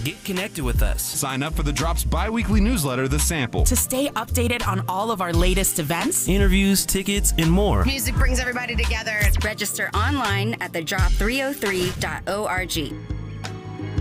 Get connected with us. Sign up for the Drop's bi-weekly newsletter, The Sample. To stay updated on all of our latest events, interviews, tickets, and more. Music brings everybody together. Register online at thedrop303.org.